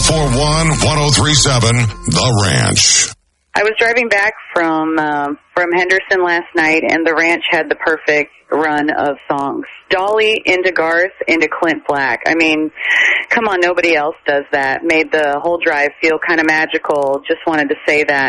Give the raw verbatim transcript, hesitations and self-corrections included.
four one, one oh three seven, The Ranch. I was driving back from uh, from Henderson last night, and The Ranch had the perfect run of songs. Dolly into Garth into Clint Black. I mean, come on, nobody else does that. Made the whole drive feel kind of magical. Just wanted to say that.